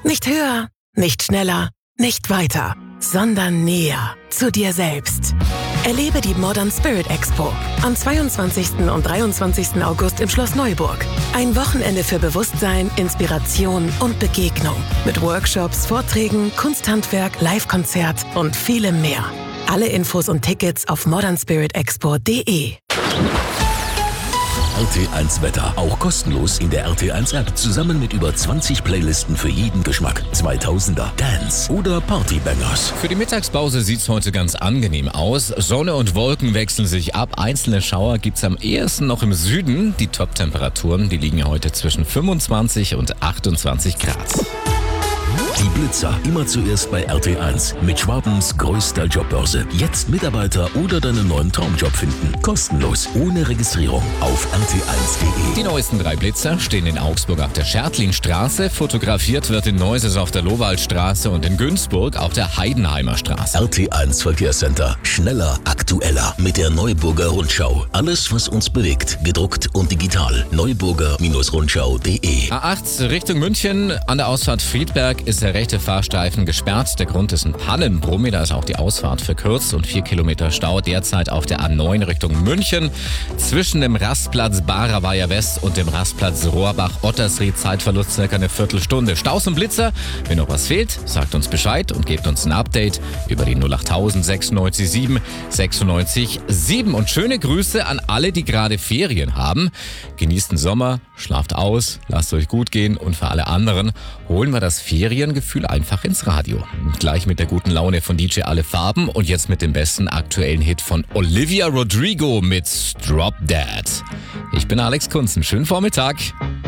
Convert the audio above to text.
Nicht höher, nicht schneller, nicht weiter, sondern näher zu dir selbst. Erlebe die Modern Spirit Expo am 22. und 23. August im Schloss Neuburg. Ein Wochenende für Bewusstsein, Inspiration und Begegnung. Mit Workshops, Vorträgen, Kunsthandwerk, Live-Konzert und vielem mehr. Alle Infos und Tickets auf modernspiritexpo.de. RT1 Wetter, auch kostenlos in der RT1 App, zusammen mit über 20 Playlisten für jeden Geschmack. 2000er, Dance oder Partybangers. Für die Mittagspause sieht's heute ganz angenehm aus. Sonne und Wolken wechseln sich ab. Einzelne Schauer gibt's am ehesten noch im Süden. Die Top-Temperaturen, die liegen heute zwischen 25 und 28 Grad. Die Blitzer, immer zuerst bei RT1 mit Schwabens größter Jobbörse. Jetzt Mitarbeiter oder deinen neuen Traumjob finden. Kostenlos, ohne Registrierung auf rt1.de. Die neuesten 3 Blitzer stehen in Augsburg auf der Schertlinstraße. Fotografiert wird in Neuses auf der Lowaldstraße und in Günzburg auf der Heidenheimer Straße. RT1 Verkehrscenter. Schneller, aktueller mit der Neuburger Rundschau. Alles, was uns bewegt, gedruckt und digital. Neuburger-Rundschau.de. A8 Richtung München. An der Ausfahrt Friedberg ist der rechte Fahrstreifen gesperrt. Der Grund ist ein Pannenbrummi. Da ist auch die Ausfahrt verkürzt und 4 Kilometer Stau derzeit auf der A9 Richtung München. Zwischen dem Rastplatz Baraweier West und dem Rastplatz Rohrbach-Ottersried Zeitverlust circa eine Viertelstunde. Staus und Blitzer. Wenn noch was fehlt, sagt uns Bescheid und gebt uns ein Update über die 08000 96 7 96 7. Und schöne Grüße an alle, die gerade Ferien haben. Genießt den Sommer, schlaft aus, lasst euch gut gehen und für alle anderen holen wir das Feriengefühl einfach ins Radio. Gleich mit der guten Laune von DJ Alle Farben und jetzt mit dem besten aktuellen Hit von Olivia Rodrigo mit Drop Dead. Ich bin Alex Kunzen. Schönen Vormittag.